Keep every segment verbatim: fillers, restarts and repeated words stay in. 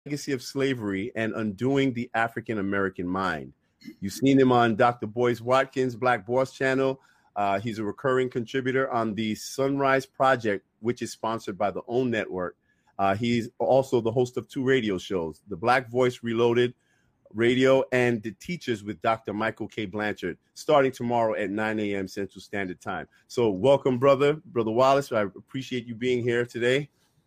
Legacy of Slavery and Undoing the African American Mind. You've seen him on Doctor Boyce Watkins' Black Boss channel. Uh, he's a recurring contributor on the Sunrise Project, which is sponsored by the OWN Network. Uh, he's also the host of two radio shows, The Black Voice Reloaded Radio and The Teachers with Doctor Michael K. Blanchard, starting tomorrow at nine a.m. Central Standard Time. So welcome, brother, Brother Wallace. I appreciate you being here today.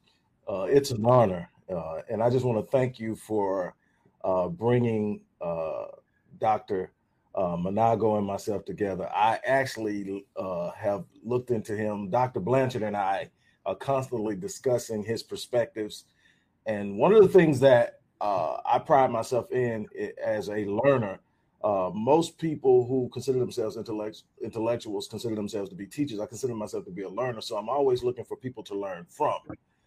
Uh, it's an honor. Uh, and I just want to thank you for uh, bringing uh, Doctor Uh, Manago and myself together. I actually uh, have looked into him. Doctor Blanchard and I are constantly discussing his perspectives. And one of the things that uh, I pride myself in as a learner, uh, most people who consider themselves intellect- intellectuals consider themselves to be teachers. I consider myself to be a learner. So I'm always looking for people to learn from.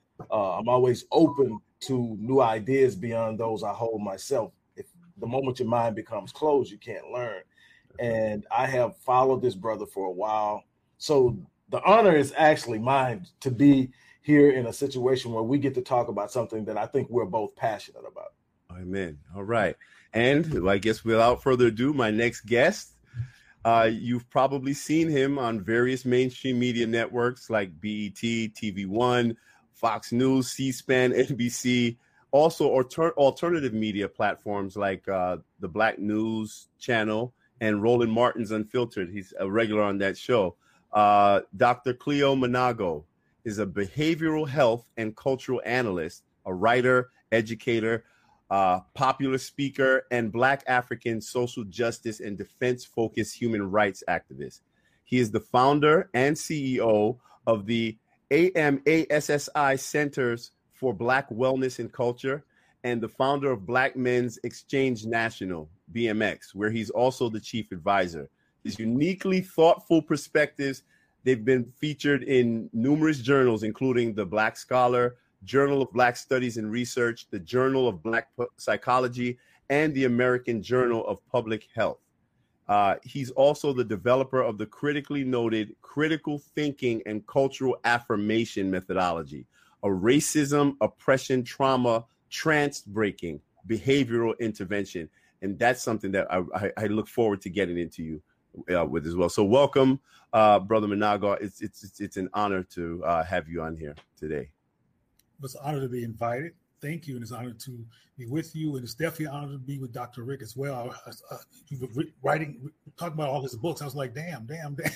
Uh, I'm always open to new ideas beyond those I hold myself. If the moment your mind becomes closed, you can't learn. And I have followed this brother for a while. So the honor is actually mine to be here in a situation where we get to talk about something that I think we're both passionate about. Amen. All right. And I guess without further ado, my next guest, uh, you've probably seen him on various mainstream media networks like B E T, T V One, Fox News, C-SPAN, N B C, also alter- alternative media platforms like uh, the Black News Channel and Roland Martin's Unfiltered. He's a regular on that show. Uh, Doctor Cleo Manago is a behavioral health and cultural analyst, a writer, educator, uh, popular speaker, and Black African social justice and defense-focused human rights activist. He is the founder and C E O of the A M A S S I Centers for Black Wellness and Culture, and the founder of Black Men's Exchange National, B M X, where he's also the chief advisor. His uniquely thoughtful perspectives, they've been featured in numerous journals, including the Black Scholar, Journal of Black Studies and Research, the Journal of Black Psychology, and the American Journal of Public Health. Uh, he's also the developer of the critically noted critical thinking and cultural affirmation methodology, a racism, oppression, trauma, trance breaking behavioral intervention. And that's something that I, I, I look forward to getting into you uh, with as well. So welcome, uh, Brother Manago. It's, it's, it's, it's an honor to uh, have you on here today. It's an honor to be invited. Thank you. And it's an honor to be with you. And it's definitely an honor to be with Doctor Rick as well. I, I, you were writing, talking about all his books. I was like, damn, damn, damn.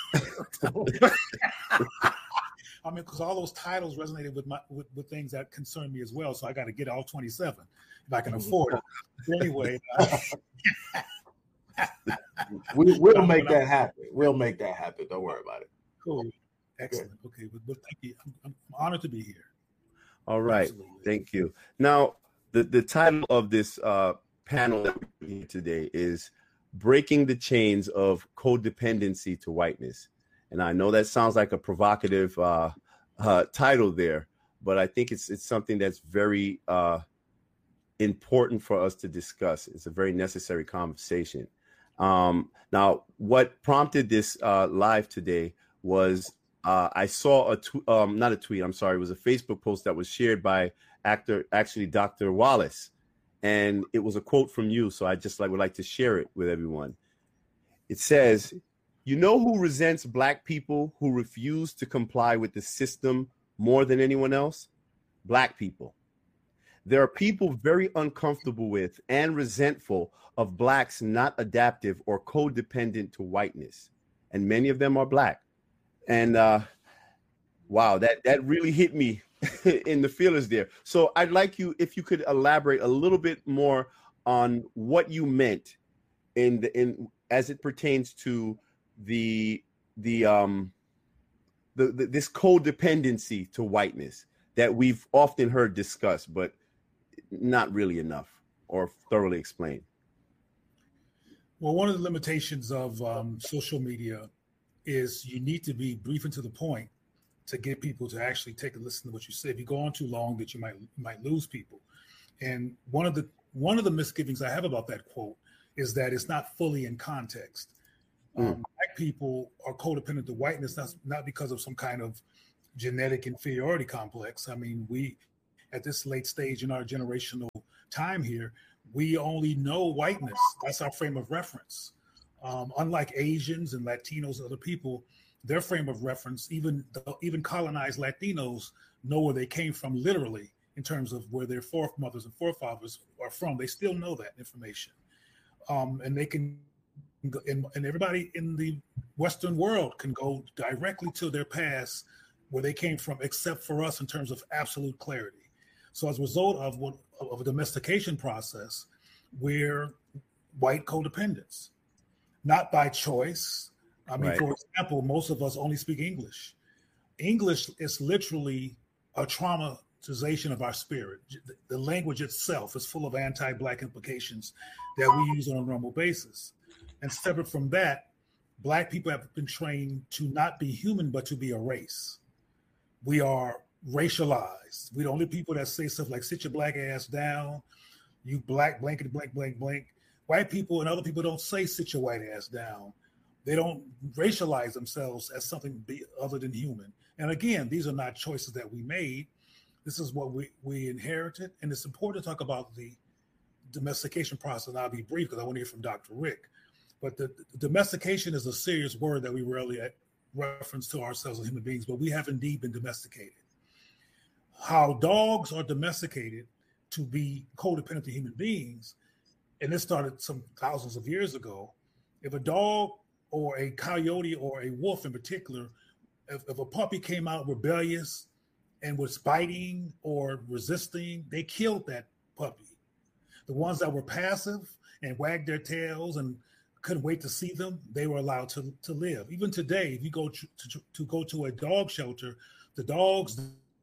I mean, because all those titles resonated with my with, with things that concern me as well. So I got to get all twenty-seven if I can afford it. But anyway, uh, we, we'll make that happen. We'll make that happen. Don't worry about it. Cool. Excellent. Good. Okay. But, but thank you. I'm, I'm honored to be here. All right. Absolutely. Thank you. Now, the, the title of this uh, panel that we're here today is Breaking the Chains of Codependency to Whiteness. And I know that sounds like a provocative uh, uh, title there, but I think it's it's something that's very uh, important for us to discuss. It's a very necessary conversation. Um, now, what prompted this uh, live today was uh, I saw a tw- um, not a tweet. I'm sorry, it was a Facebook post that was shared by actor, actually Doctor Wallace, and it was a quote from you. So I just like would like to share it with everyone. It says, "You know who resents Black people who refuse to comply with the system more than anyone else? Black people. There are people very uncomfortable with and resentful of Blacks not adaptive or codependent to whiteness. And many of them are Black." And uh, wow, that, that really hit me in the feelers there. So I'd like you, if you could elaborate a little bit more on what you meant in the in as it pertains to the the um the, the this codependency to whiteness that we've often heard discussed, but not really enough or thoroughly explained. Well, one of the limitations of um, social media is you need to be brief and to the point to get people to actually take a listen to what you say. If you go on too long, that you might you might lose people. And one of the one of the misgivings I have about that quote is that it's not fully in context. Mm. Um, black people are codependent to whiteness, not, not because of some kind of genetic inferiority complex. I mean, we at this late stage in our generational time here, we only know whiteness. That's our frame of reference. Um, unlike Asians and Latinos and other people, their frame of reference, even even colonized Latinos know where they came from literally in terms of where their foremothers and forefathers are from. They still know that information. Um, and they can, and, and everybody in the Western world can go directly to their past where they came from, except for us in terms of absolute clarity. So as a result of what of a domestication process, we're white codependents, not by choice. I mean, right. For example, most of us only speak English. English is literally a traumatization of our spirit. The language itself is full of anti-Black implications that we use on a normal basis. And separate from that, Black people have been trained to not be human, but to be a race. We are racialized. We're the only people that say stuff like, sit your Black ass down, you Black, blankety, blank, blank, blank. White people and other people don't say, sit your white ass down. They don't racialize themselves as something be other than human. And again, these are not choices that we made. This is what we, we inherited. And it's important to talk about the domestication process. And I'll be brief because I want to hear from Doctor Rick. But the, the domestication is a serious word that we rarely reference to ourselves as human beings, but we have indeed been domesticated. How dogs are domesticated to be codependent to human beings, and this started some thousands of years ago. If a dog or a coyote or a wolf in particular, if, if a puppy came out rebellious and was biting or resisting, they killed that puppy. The ones that were passive and wagged their tails and couldn't wait to see them, they were allowed to, to live. Even today, if you go to, to, to go to a dog shelter, the dogs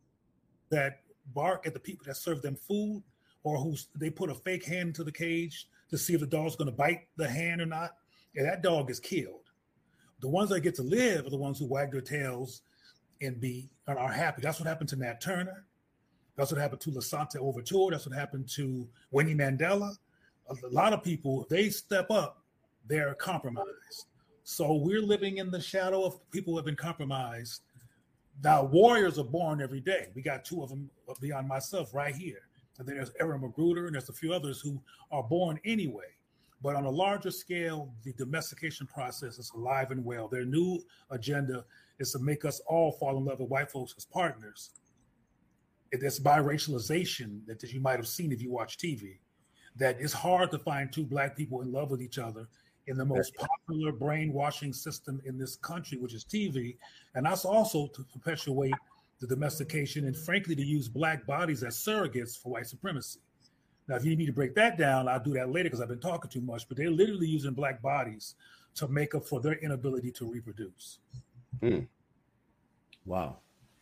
that bark at the people that serve them food, or who they put a fake hand into the cage to see if the dog's going to bite the hand or not, and that dog is killed. The ones that get to live are the ones who wag their tails and be and are happy. That's what happened to Nat Turner. That's what happened to Lasante Overture. That's what happened to Winnie Mandela. A lot of people, if they step up, they're compromised. So we're living in the shadow of people who have been compromised. Now, warriors are born every day. We got two of them beyond myself right here. And then there's Aaron Magruder, and there's a few others who are born anyway. But on a larger scale, the domestication process is alive and well. Their new agenda is to make us all fall in love with white folks as partners. It's biracialization that you might have seen if you watch T V, that it's hard to find two Black people in love with each other in the most popular brainwashing system in this country, which is T V. And that's also to perpetuate the domestication and, frankly, to use Black bodies as surrogates for white supremacy. Now, if you need to break that down, I'll do that later because I've been talking too much, but they're literally using Black bodies to make up for their inability to reproduce. Hmm. Wow.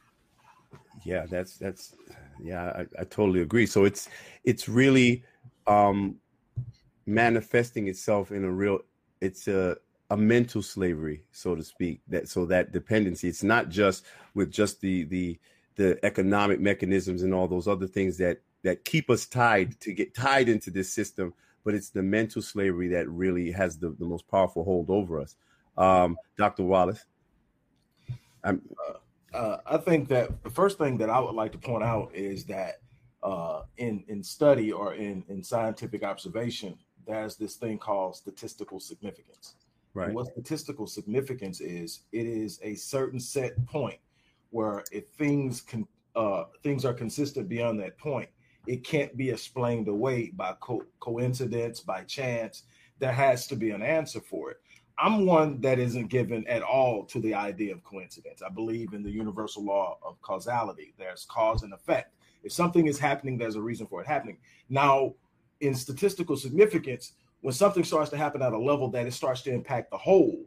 Yeah, that's, that's, yeah, I, I totally agree. So it's, it's really um, manifesting itself in a real, it's a, a mental slavery, so to speak, that, so that dependency, it's not just with just the, the, the economic mechanisms and all those other things that, that keep us tied to get tied into this system, but it's the mental slavery that really has the, the most powerful hold over us. Um, Doctor Wallace. I'm, uh, uh, I think that the first thing that I would like to point out is that uh, in, in study or in, in scientific observation, there's this thing called statistical significance. Right. And what statistical significance is, it is a certain set point where if things can, uh, things are consistent beyond that point, it can't be explained away by co- coincidence, by chance. There has to be an answer for it. I'm one that isn't given at all to the idea of coincidence. I believe in the universal law of causality. There's cause and effect. If something is happening, there's a reason for it happening. Now, in statistical significance, when something starts to happen at a level that it starts to impact the whole,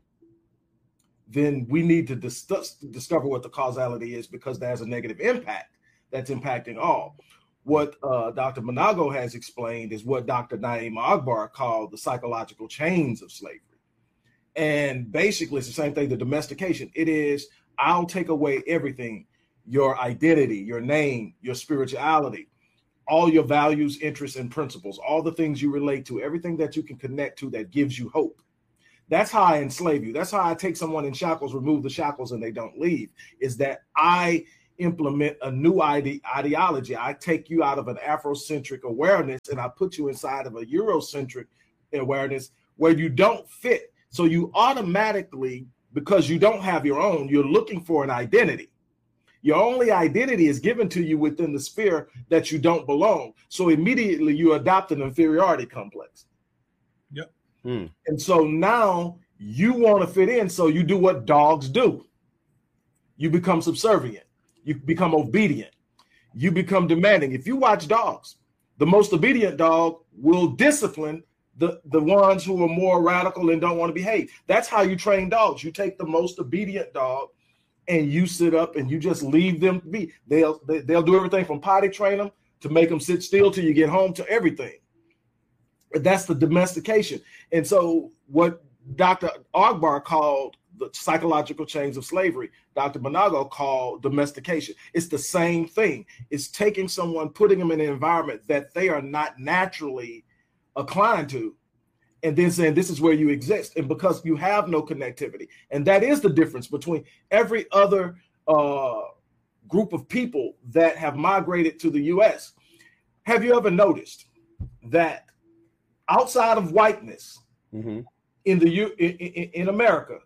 then we need to dis- discover what the causality is, because there's a negative impact that's impacting all. What uh, Doctor Manago has explained is what Doctor Naeem Akbar called the psychological chains of slavery. And basically, it's the same thing, the domestication. It is, I'll take away everything, your identity, your name, your spirituality, all your values, interests, and principles, all the things you relate to, everything that you can connect to that gives you hope. That's how I enslave you. That's how I take someone in shackles, remove the shackles, and they don't leave, is that I implement a new ide- ideology. I take you out of an Afrocentric awareness and I put you inside of a Eurocentric awareness where you don't fit. So you automatically, because you don't have your own, you're looking for an identity. Your only identity is given to you within the sphere that you don't belong. So immediately you adopt an inferiority complex. Yep. Hmm. And so now you want to fit in. So you do what dogs do. You become subservient. You become obedient. You become demanding. If you watch dogs, the most obedient dog will discipline the, the ones who are more radical and don't want to behave. That's how you train dogs. You take the most obedient dog and you sit up and you just leave them be. They'll they, they'll do everything from potty train them to make them sit still till you get home, to everything. That's the domestication. And so what Doctor Ogbar called the psychological chains of slavery, Doctor Manago called domestication. It's the same thing. It's taking someone, putting them in an environment that they are not naturally inclined to, and then saying this is where you exist. And because you have no connectivity, and that is the difference between every other uh, group of people that have migrated to the U S. Have you ever noticed that outside of whiteness, mm-hmm. in the U in, in, in America,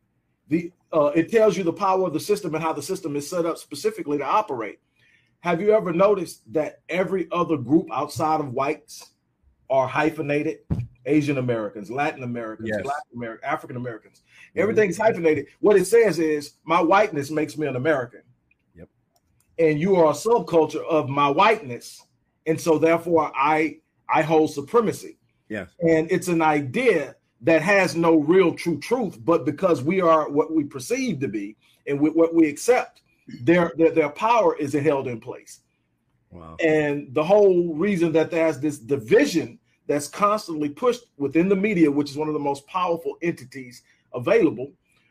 the uh, it tells you the power of the system and how the system is set up specifically to operate. Have you ever noticed that every other group outside of whites are hyphenated? Asian Americans, Latin Americans, yes. Black Americans, African Americans. Mm-hmm. Everything's hyphenated. What it says is my whiteness makes me an American. Yep. And you are a subculture of my whiteness. And so therefore I I hold supremacy. Yes. And it's an idea that has no real true truth, but because we are what we perceive to be and with what we accept, their, their their power is held in place. Wow. And the whole reason that there's this division that's constantly pushed within the media, which is one of the most powerful entities available,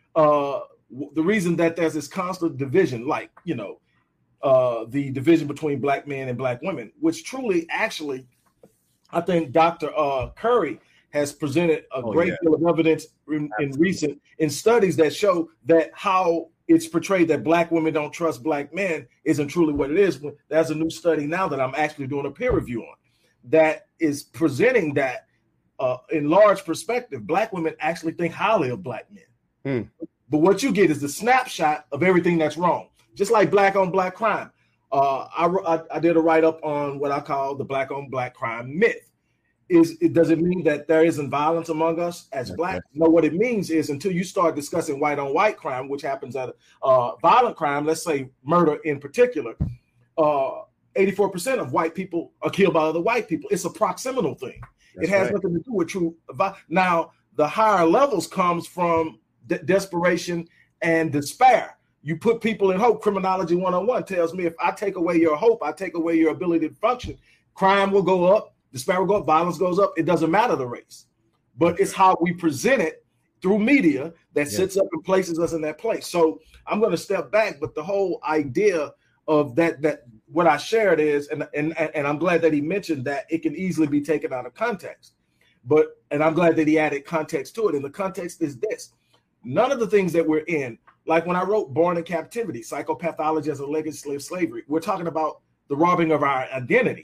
uh, the reason that there's this constant division, like, you know, uh, the division between black men and black women, which truly, actually, I think Doctor Uh, Curry has presented a oh, great yeah. deal of evidence in, in recent in studies that show that how it's portrayed that black women don't trust black men isn't truly what it is. There's a new study now that I'm actually doing a peer review on that is presenting that uh, in large perspective, black women actually think highly of black men. Hmm. But what you get is the snapshot of everything that's wrong, just like black on black crime. Uh, I, I, I did a write-up on what I call the black on black crime myth. Is it does it mean that there isn't violence among us as okay. black? No, what it means is until you start discussing white on white crime, which happens at a uh, violent crime, let's say murder in particular, uh, eighty-four percent of white people are killed by other white people. It's a proximal thing. That's it has right. nothing to do with true. Now, the higher levels comes from de- desperation and despair. You put people in hope. Criminology one oh one tells me if I take away your hope, I take away your ability to function, crime will go up, despair will go up, violence goes up. It doesn't matter the race. But it's how we present it through media that yes. sits up and places us in that place. So I'm going to step back, but the whole idea of that, that what I shared is, and, and, and I'm glad that he mentioned that it can easily be taken out of context. But, and I'm glad that he added context to it. And the context is this: none of the things that we're in, like when I wrote Born in Captivity, Psychopathology as a Legacy of Slavery, we're talking about the robbing of our identity.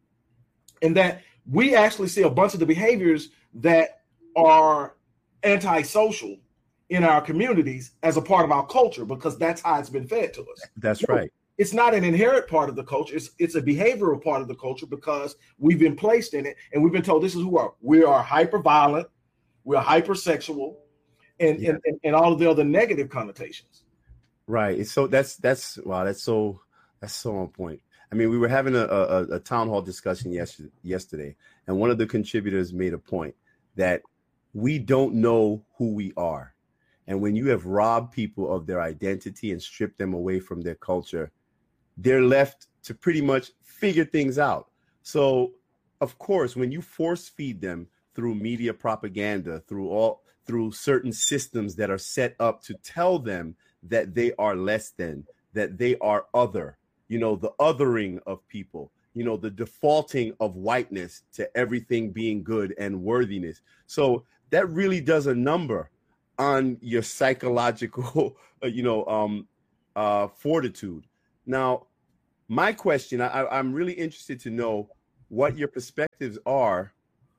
And that we actually see a bunch of the behaviors that are antisocial in our communities as a part of our culture, because that's how it's been fed to us. That's so right. It's not an inherent part of the culture. It's, it's a behavioral part of the culture because we've been placed in it and we've been told this is who we are. We are hyper violent. We're hypersexual. And, yeah. and, and all of the other negative connotations. Right. So that's that's wow. That's so that's so on point. I mean, we were having a, a, a town hall discussion yesterday, yesterday, and one of the contributors made a point that we don't know who we are. And when you have robbed people of their identity and stripped them away from their culture, they're left to pretty much figure things out. So, of course, when you force feed them through media propaganda, through all through certain systems that are set up to tell them that they are less than, that they are other, you know, the othering of people, you know, the defaulting of whiteness to everything being good and worthiness. So that really does a number on your psychological, you know, um, uh, fortitude. Now, my question, I, I'm really interested to know what your perspectives are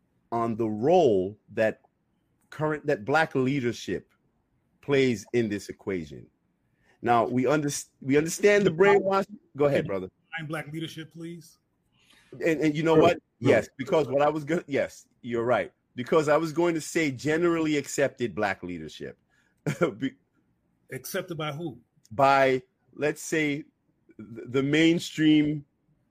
on the role that current that Black leadership plays in this equation. Now, we, under, we understand the brainwash. Go ahead, brother. Black leadership, please. And, and you know what? Yes, because what I was going to, yes, you're right. Because I was going to say generally accepted Black leadership. Be, accepted by who? By, let's say, the, the mainstream,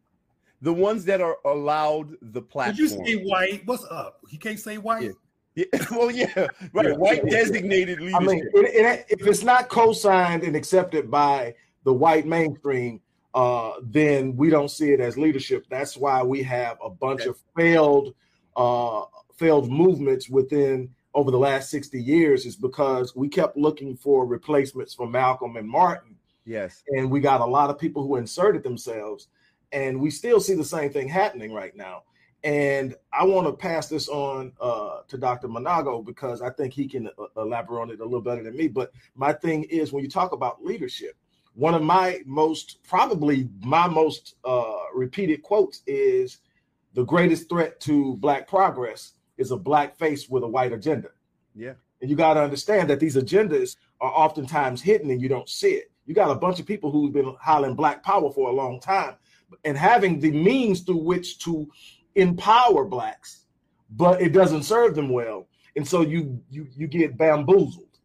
the ones that are allowed the platform. Did you say white? What's up? He can't say white? Yeah. Yeah. Well, yeah, right. Yeah. White designated leadership. I mean, it, it, if it's not co-signed and accepted by the white mainstream, uh, then we don't see it as leadership. That's why we have a bunch okay. of failed, uh, failed movements within over the last sixty years. Is because we kept looking for replacements for Malcolm and Martin. Yes, and we got a lot of people who inserted themselves, and we still see the same thing happening right now. And I want to pass this on uh, to Doctor Manago because I think he can uh, elaborate on it a little better than me. But my thing is, when you talk about leadership, one of my most, probably my most uh, repeated quotes is, the greatest threat to Black progress is a Black face with a white agenda. Yeah. And you got to understand that these agendas are oftentimes hidden and you don't see it. You got a bunch of people who've been hollering Black power for a long time and having the means through which to empower Blacks, but it doesn't serve them well, and so you you you get bamboozled.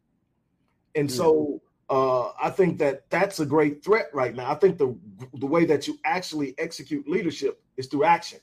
And mm-hmm. so uh, I think that that's a great threat right now. I think the the way that you actually execute leadership is through action.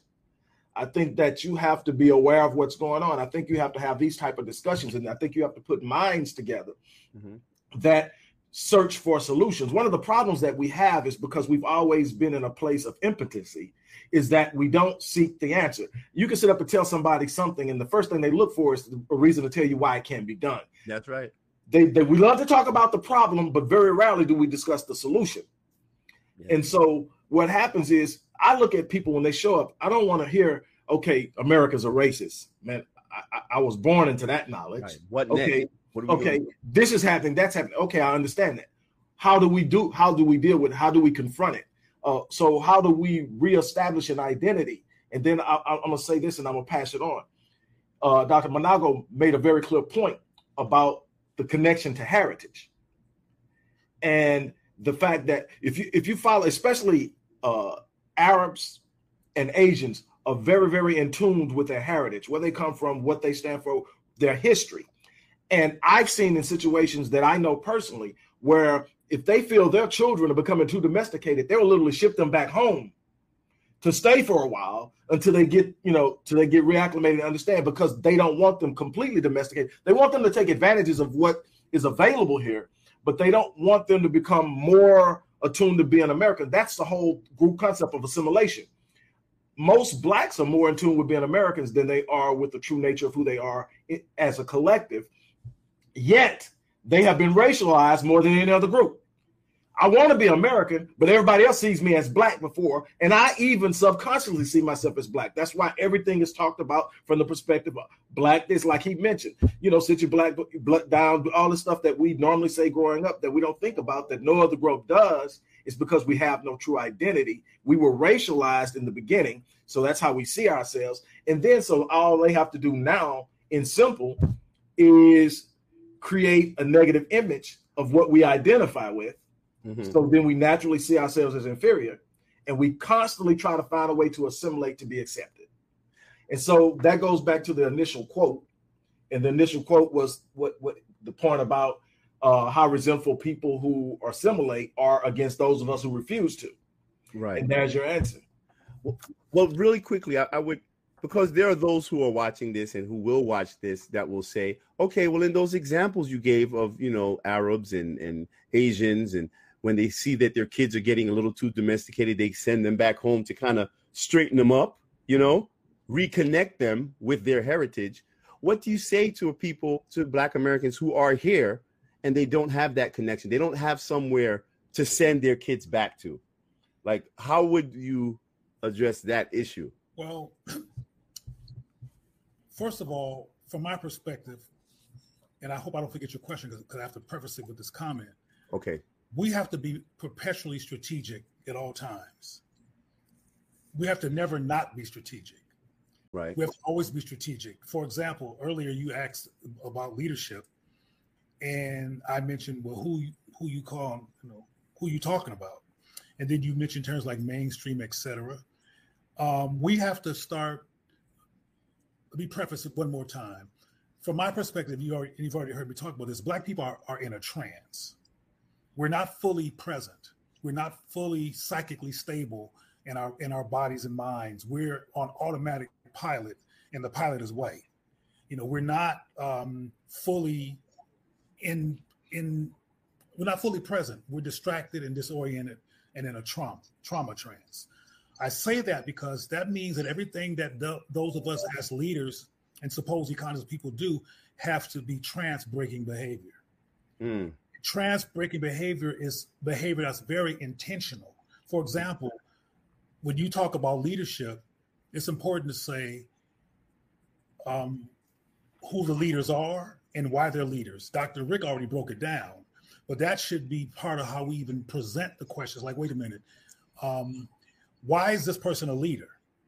I think that you have to be aware of what's going on. I think you have to have these type of discussions, and I think you have to put minds together mm-hmm. that search for solutions. One of the problems that we have is because we've always been in a place of impotency, is that we don't seek the answer. You can sit up and tell somebody something, and the first thing they look for is a reason to tell you why it can't be done. That's right. They, they we love to talk about the problem, but very rarely do we discuss the solution. Yeah. And so what happens is, I look at people when they show up, I don't want to hear, okay, America's a racist. Man, I, I, I was born into that knowledge. Right. What okay, next? What okay, doing? This is happening, that's happening. Okay, I understand that. How do we do, how do we deal with it? How do we confront it? Uh, so how do we reestablish an identity? And then I, I, I'm going to say this and I'm going to pass it on. Uh, Doctor Manago made a very clear point about the connection to heritage. And the fact that if you if you follow, especially uh, Arabs and Asians are very, very in tune with their heritage, where they come from, what they stand for, their history. And I've seen in situations that I know personally where if they feel their children are becoming too domesticated, they'll literally ship them back home to stay for a while until they get, you know, till they get reacclimated and understand, because they don't want them completely domesticated. They want them to take advantages of what is available here, but they don't want them to become more attuned to being American. That's the whole group concept of assimilation. Most Blacks are more in tune with being Americans than they are with the true nature of who they are as a collective. Yet they have been racialized more than any other group. I want to be American, but everybody else sees me as Black before, and I even subconsciously see myself as Black. That's why everything is talked about from the perspective of Blackness, like he mentioned. You know, sit your black, black down, all the stuff that we normally say growing up that we don't think about, that no other group does, is because we have no true identity. We were racialized in the beginning, so that's how we see ourselves. And then so all they have to do now, in simple, is create a negative image of what we identify with. Mm-hmm. So then we naturally see ourselves as inferior, and we constantly try to find a way to assimilate to be accepted. And so that goes back to the initial quote. And the initial quote was what, what the point about uh, how resentful people who assimilate are against those of us who refuse to. Right. And there's your answer. Well, well really quickly, I, I would, because there are those who are watching this and who will watch this that will say, okay, well, in those examples you gave of, you know, Arabs and, and Asians, and when they see that their kids are getting a little too domesticated, they send them back home to kind of straighten them up, you know, reconnect them with their heritage. What do you say to people, to Black Americans who are here and they don't have that connection? They don't have somewhere to send their kids back to. Like, how would you address that issue? Well, first of all, from my perspective, and I hope I don't forget your question because I have to preface it with this comment. Okay. we have to be perpetually strategic at all times. We have to never not be strategic. Right. We have to always be strategic. For example, earlier you asked about leadership, and I mentioned, well, who who you call, you know, who you talking about, and then you mentioned terms like mainstream, et cetera. Um, we have to start. Let me preface it one more time. From my perspective, you already, you've already heard me talk about this. Black people are, are in a trance. We're not fully present. We're not fully psychically stable in our in our bodies and minds. We're on automatic pilot, and the pilot is white. You know, we're not um, fully in in. We're not fully present. We're distracted and disoriented, and in a trauma trauma trance. I say that because that means that everything that the, those of us as leaders and supposedly conscious people do have to be trance-breaking behavior. Mm. Trance-breaking behavior is behavior that's very intentional. For example, when you talk about leadership, it's important to say um, who the leaders are and why they're leaders. Doctor Rick already broke it down, but that should be part of how we even present the questions. Like, wait a minute, um, why is this person a leader?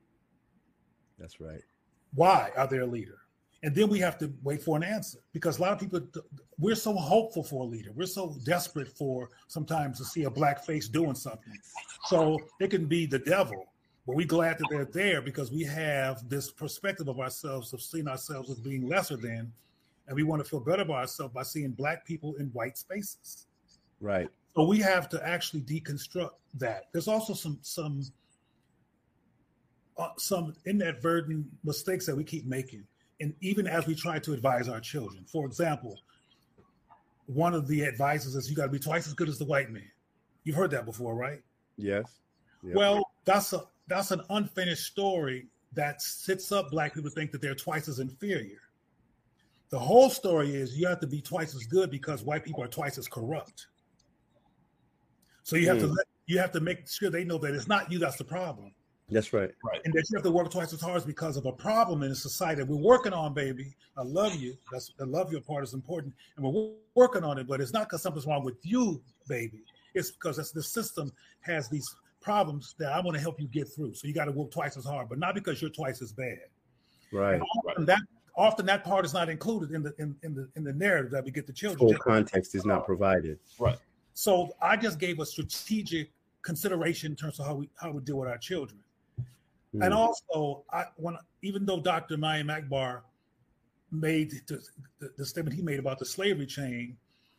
That's right. Why are they a leader? And then we have to wait for an answer, because a lot of people, we're so hopeful for a leader. We're so desperate for sometimes to see a black face doing something. So it can be the devil, but we're glad that they're there because we have this perspective of ourselves, of seeing ourselves as being lesser than, and we want to feel better about ourselves by seeing black people in white spaces. Right. So we have to actually deconstruct that. There's also some some uh, some inadvertent mistakes that we keep making. And even as we try to advise our children, for example, one of the advices is you got to be twice as good as the white man. You've heard that before, right? Yes. Yep. Well, that's a that's an unfinished story that sits up black people to think that they're twice as inferior. The whole story is you have to be twice as good because white people are twice as corrupt. So you have mm. to let, you have to make sure they know that it's not you that's the problem. That's right. Right. And that you have to work twice as hard because of a problem in the society that we're working on, baby. I love you. That's the love your part is important. And we're working on it, but it's not because something's wrong with you, baby. It's because that's, the system has these problems that I want to help you get through. So you got to work twice as hard, but not because you're twice as bad. Right. And often that often that part is not included in the in, in the in the narrative that we get the children. Full context is not provided. Right. So I just gave a strategic consideration in terms of how we how we deal with our children. Mm. And also, I when even though Doctor Mayim Akbar made the, the, the statement he made about the slavery chain,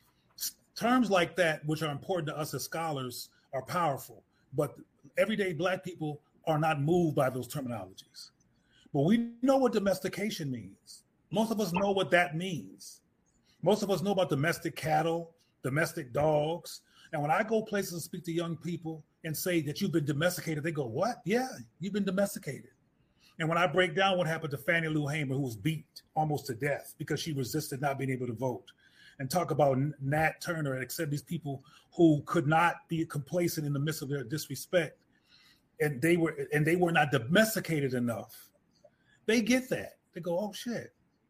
terms like that, which are important to us as scholars, are powerful. But everyday black people are not moved by those terminologies. But we know what domestication means. Most of us know what that means. Most of us know about domestic cattle, domestic dogs. And when I go places and speak to young people and say that you've been domesticated, they go, what? Yeah, you've been domesticated. And when I break down what happened to Fannie Lou Hamer, who was beat almost to death because she resisted not being able to vote, and talk about Nat Turner and accept these people who could not be complacent in the midst of their disrespect, and they were and they were not domesticated enough, they get that. They go, oh shit.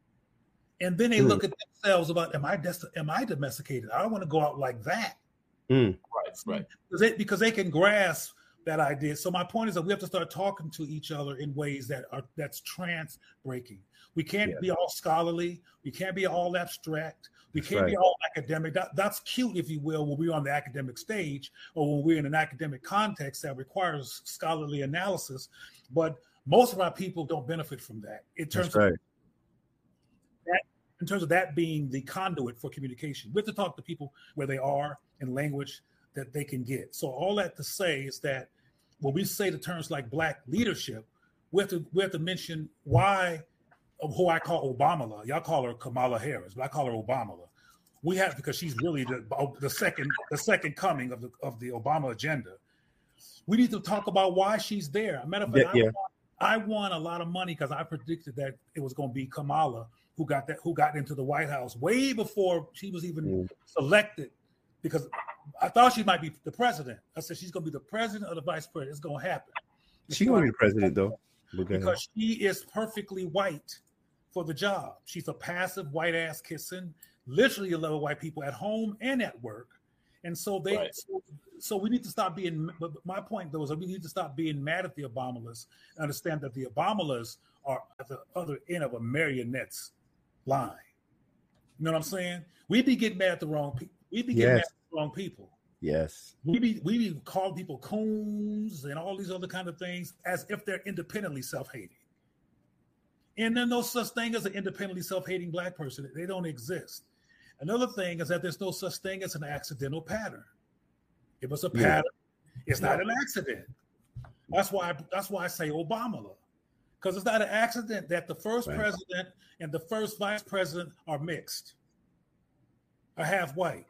And then they mm. look at themselves about, am I des- am I domesticated? I don't want to go out like that. Mm. Right, right. Because they, because they can grasp that idea. So my point is that we have to start talking to each other in ways that are that's trance breaking. We can't yeah. be all scholarly. We can't be all abstract. We That's can't right. be all academic. That, that's cute, if you will, when we're on the academic stage or when we're in an academic context that requires scholarly analysis. But most of our people don't benefit from that. In terms That's right. of that, in terms of that being the conduit for communication, we have to talk to people where they are in language that they can get. So all that to say is that when we say the terms like black leadership, we have to we have to mention why, who I call Obama. Y'all call her Kamala Harris, but I call her Obama. We have, because she's really the the second the second coming of the of the Obama agenda. We need to talk about why she's there. As a matter of fact, yeah, yeah. I, won, I won a lot of money because I predicted that it was going to be Kamala who got that who got into the White House way before she was even mm. selected, because I thought she might be the president. I said she's going to be the president or the vice president. It's going to happen. She's going to be the president, though. Because she is perfectly white for the job. She's a passive white ass kissing, literally a lot of white people at home and at work. And so they, Right. so, so we need to stop being. But my point though is that we need to stop being mad at the Obamas and understand that the Obamas are at the other end of a marionette's line. You know what I'm saying? We be getting mad at the wrong people. We be getting Yes. mad at the wrong people. Yes. We be we be calling people coons and all these other kind of things as if they're independently self-hating. And there's no such thing as an independently self-hating black person. They don't exist. Another thing is that there's no such thing as an accidental pattern. If it's a Yeah. pattern, it's not an accident. That's why that's why I say Obama. Because it's not an accident that the first Right. president and the first vice president are mixed, are half white.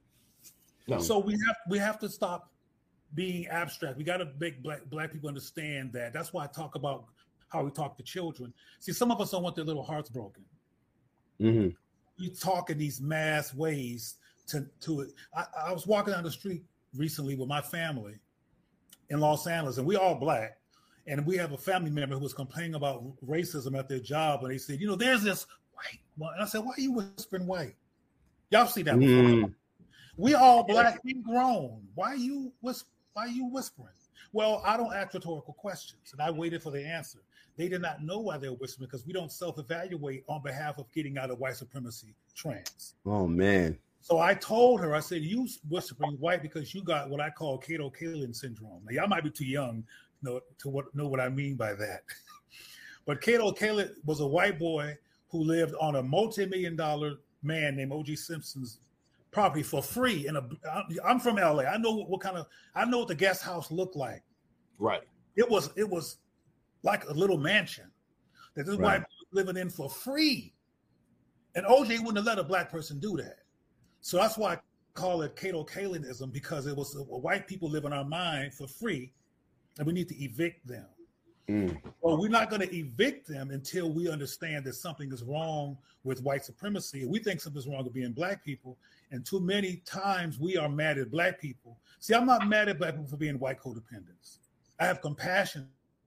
No. So we have we have to stop being abstract. We got to make black black people understand that. That's why I talk about how we talk to children. See, some of us don't want their little hearts broken. Mm-hmm. We talk in these mass ways to to it. I, I was walking down the street recently with my family in Los Angeles, and we all black. And we have a family member who was complaining about racism at their job, and they said, "You know, there's this white one." And I said, "Why are you whispering white? Y'all see that before? Mm. We all black and grown. Why you whis- Why you whispering?" Well, I don't ask rhetorical questions, and I waited for the answer. They did not know why they were whispering because we don't self-evaluate on behalf of getting out of white supremacy trance. Oh man. So I told her, I said, "You whispering white because you got what I call Cato Kalin syndrome." Now, y'all might be too young to know, to what, know what I mean by that. But Cato Kalin was a white boy who lived on a multi-million dollar man named O J Simpson's property for free. In a, I'm from L A. I know what kind of, I know what the guest house looked like. Right. It was, it was like a little mansion that this Right. white boy was living in for free. And O J wouldn't have let a black person do that. So that's why I call it Cato Kalinism, because it was white people live in our mind for free, and we need to evict them. Mm. Well, we're not going to evict them until we understand that something is wrong with white supremacy. We think something's wrong with being black people, and too many times we are mad at black people. See, I'm not mad at black people for being white codependents. I have compassion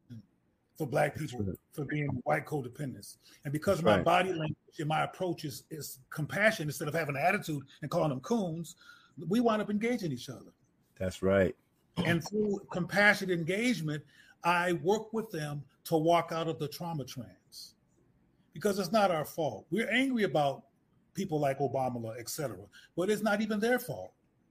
for black people right. for being white codependents. And because That's of my right. body language and my approach is, is compassion instead of having an attitude and calling them coons, we wind up engaging each other. That's right. And through compassionate engagement, I work with them to walk out of the trauma trance, because it's not our fault. We're angry about people like Obama, et cetera, but it's not even their fault.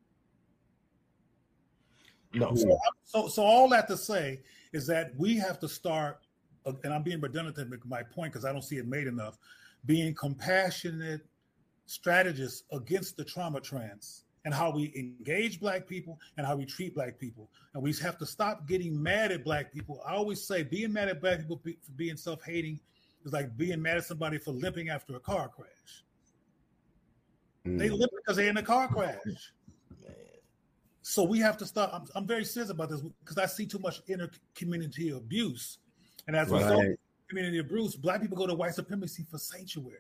No. So, so, so all that to say is that we have to start, and I'm being redundant to make my point because I don't see it made enough, being compassionate strategists against the trauma trance and how we engage black people and how we treat black people. And we have to stop getting mad at black people. I always say being mad at black people for being self-hating is like being mad at somebody for limping after a car crash. Mm. They limp because they're in a car crash. Man. So we have to stop. I'm, I'm very serious about this because I see too much inter-community abuse. And as a Right. result of community abuse, black people go to white supremacy for sanctuary.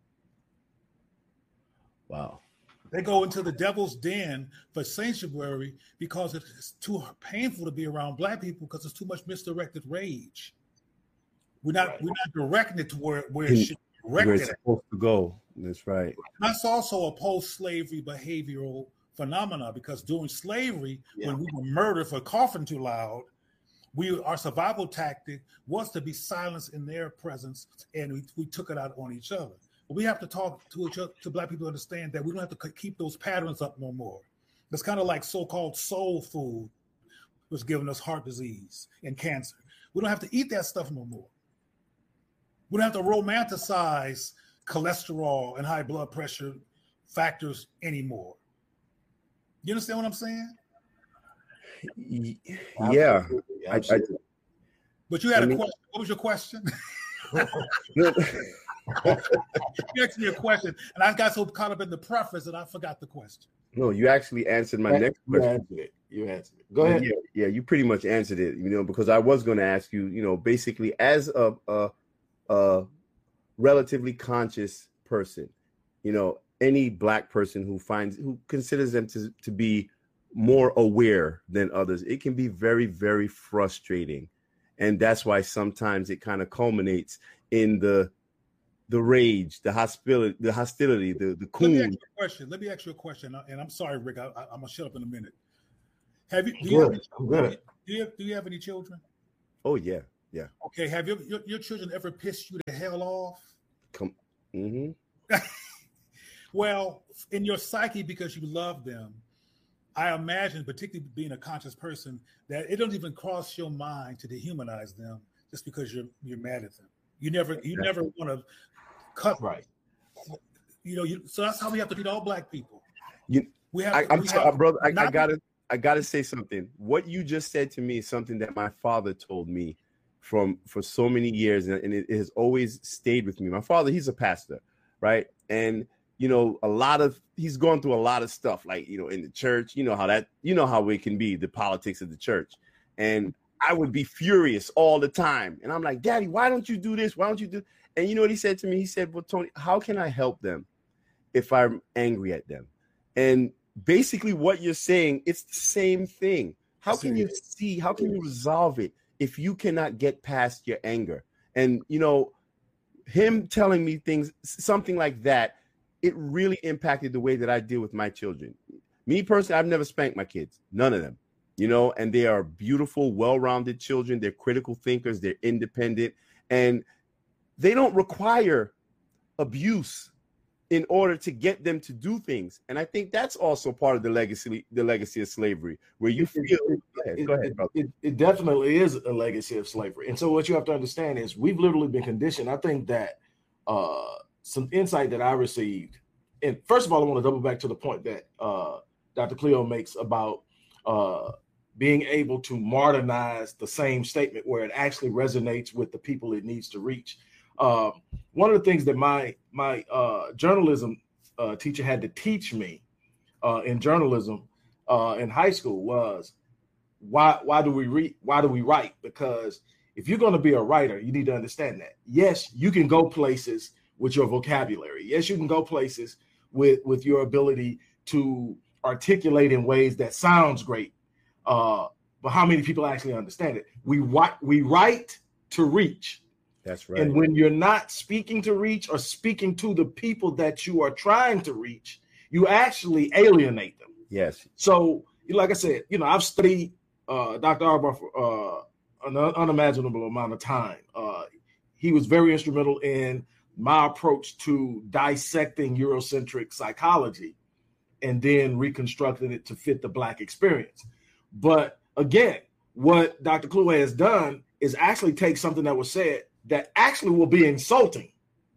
Wow. They go into the devil's den for sanctuary because it's too painful to be around black people because there's too much misdirected rage. We're not Right. we're not directing it to where, where it In- should be Where directed it's at. supposed to go. That's right. That's also a post-slavery behavioral phenomena, because during slavery, Yeah. when we were murdered for coughing too loud, we our survival tactic was to be silenced in their presence, and we, we took it out on each other. But we have to talk to each other, to black people to understand that we don't have to keep those patterns up no more. It's kind of like so-called soul food was giving us heart disease and cancer. We don't have to eat that stuff no more. We don't have to romanticize cholesterol and high blood pressure factors anymore. You understand what I'm saying? Y- Yeah. Absolutely. I, I, Absolutely. But you had I a mean- question. What was your question? no, You asked me a question, and I got so caught up in the preface that I forgot the question. no, you actually answered my next You question. answered it. You answered it. Go ahead. Yeah, yeah, you pretty much answered it, you know, because I was going to ask you, you know, basically as a, a, a relatively conscious person, you know, any black person who finds, who considers them to, to be more aware than others, it can be very, very frustrating. And that's why sometimes it kind of culminates in the the rage, the hostility, the hostility, the the coon. Let me ask you a question. Let me ask you a question, and I'm sorry, Rick. I, I, I'm gonna shut up in a minute. Have you? Do you, have any, do, you have, do you have any children? Oh yeah, yeah. Okay. Have your your, your children ever pissed you the hell off? Come. Mm-hmm. Well, in your psyche, because you love them, I imagine, particularly being a conscious person, that it doesn't even cross your mind to dehumanize them just because you're you're mad at them. You never you yeah. never want to cut right. You know, you, so that's how we have to treat all Black people. You, we have. I, I'm we sorry, have brother. I, I gotta I gotta say something. What you just said to me is something that my father told me from for so many years, and, and it, it has always stayed with me. My father, he's a pastor, right? And you know, a lot of he's gone through a lot of stuff, like, you know, in the church. You know how that, you know how it can be, the politics of the church. And I would be furious all the time. And I'm like, Daddy, why don't you do this? Why don't you do? And you know what he said to me? He said, well, Tony, how can I help them if I'm angry at them? And basically what you're saying, it's the same thing. How can you see, how can you resolve it if you cannot get past your anger? And, you know, him telling me things, something like that, it really impacted the way that I deal with my children. Me personally, I've never spanked my kids, none of them, you know, and they are beautiful, well-rounded children. They're critical thinkers. They're independent, and they don't require abuse in order to get them to do things. And I think that's also part of the legacy, the legacy of slavery, where you feel. It, go ahead, it, go ahead, brother. It, it definitely is a legacy of slavery. And so what you have to understand is we've literally been conditioned. I think that uh, some insight that I received, and first of all, I want to double back to the point that uh, Doctor Cleo makes about uh, being able to modernize the same statement where it actually resonates with the people it needs to reach. Uh, one of the things that my my uh, journalism uh, teacher had to teach me uh, in journalism uh, in high school was why why do we read why do we write? Because if you're going to be a writer, you need to understand that. Yes, you can go places with your vocabulary. Yes, you can go places with with your ability to articulate in ways that sounds great. Uh, but how many people actually understand it? We write we write to reach. That's right. And when you're not speaking to reach or speaking to the people that you are trying to reach, you actually alienate them. Yes. So, like I said, you know, I've studied uh, Doctor Arbaugh for uh, an unimaginable amount of time. Uh, he was very instrumental in my approach to dissecting Eurocentric psychology and then reconstructing it to fit the Black experience. But again, what Doctor Cleo has done is actually take something that was said that actually will be insulting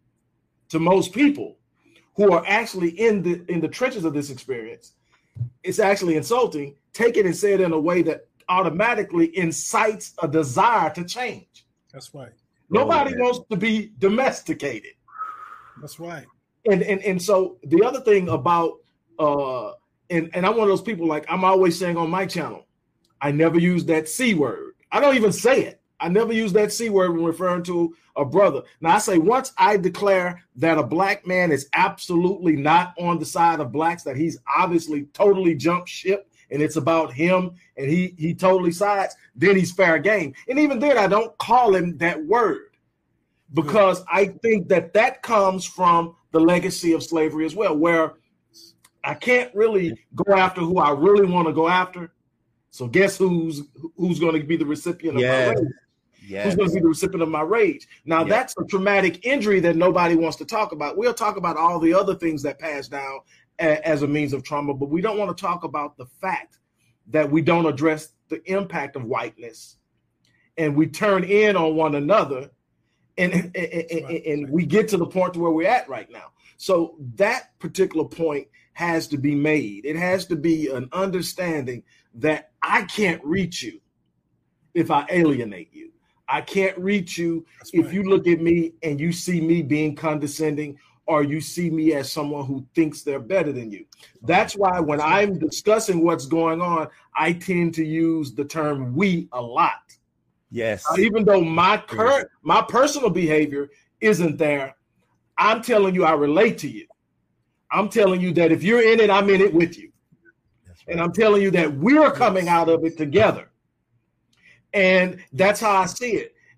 to most people who are actually in the in the trenches of this experience. It's actually insulting. Take it and say it in a way that automatically incites a desire to change. That's right. Nobody oh, wants to be domesticated. That's right. And and and so the other thing about uh and and I'm one of those people, like I'm always saying on my channel, I never use that C word. I don't even say it. I never use that C word when referring to a brother. Now, I say once I declare that a Black man is absolutely not on the side of Blacks, that he's obviously totally jumped ship and it's about him and he he totally sides, then he's fair game. And even then, I don't call him that word because I think that that comes from the legacy of slavery as well, where I can't really go after who I really want to go after. So guess who's who's going to be the recipient of yes. my rage? Yes. Who's going to be the recipient of my rage? Now, yes. that's a traumatic injury that nobody wants to talk about. We'll talk about all the other things that pass down a, as a means of trauma, but we don't want to talk about the fact that we don't address the impact of whiteness and we turn in on one another and, and, and, right. and we get to the point to where we're at right now. So that particular point has to be made. It has to be an understanding that I can't reach you if I alienate you. I can't reach you That's if right. you look at me and you see me being condescending or you see me as someone who thinks they're better than you. That's why when I'm discussing what's going on, I tend to use the term we a lot. Yes. Uh, even though my current, my personal behavior isn't there, I'm telling you I relate to you. I'm telling you that if you're in it, I'm in it with you. That's right. And I'm telling you that we're coming out of it together. And that's how I see it.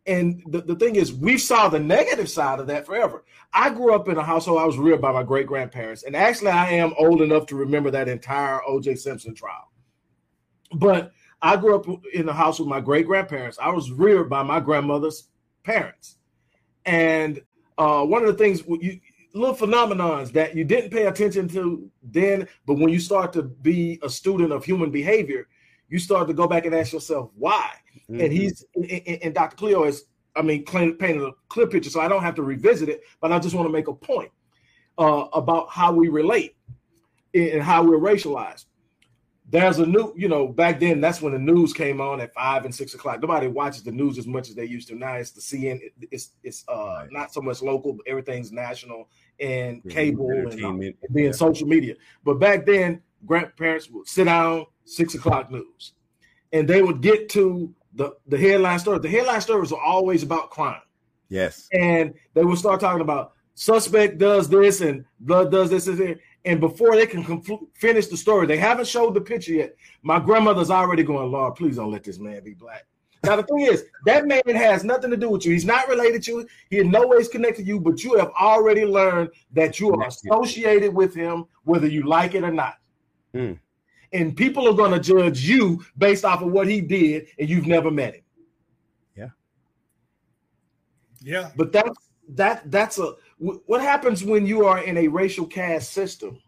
and the, the thing is, we saw the negative side of that forever. I grew up in a household, I was reared by my great-grandparents, and actually I am old enough to remember that entire O J Simpson trial. But I grew up in a house with my great-grandparents. I was reared by my grandmother's parents. And uh, one of the things, you, little phenomenons that you didn't pay attention to then, but when you start to be a student of human behavior, you start to go back and ask yourself, why? Mm-hmm. And he's, and, and Doctor Cleo is, I mean, painted a clear picture, so I don't have to revisit it, but I just want to make a point uh, about how we relate and how we're racialized. There's a new, you know, back then, that's when the news came on at five and six o'clock. Nobody watches the news as much as they used to. Now it's the C N N. It's it's uh, not so much local, but everything's national and cable and, and being yeah. social media. But back then, grandparents would sit down, six o'clock news, and they would get to the, the headline story. The headline stories are always about crime. Yes. And they would start talking about suspect does this and blood does this and that. And before they can confl- finish the story, they haven't showed the picture yet. My grandmother's already going, Lord, please don't let this man be black. Now, the thing is, that man has nothing to do with you. He's not related to you. He in no way is connected to you, but you have already learned that you are associated with him, whether you like it or not. Mm. And people are going to judge you based off of what he did, and you've never met him. Yeah. Yeah. But that's, that, that's a... What happens when you are in a racial caste system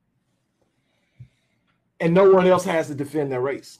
and no one else has to defend their race?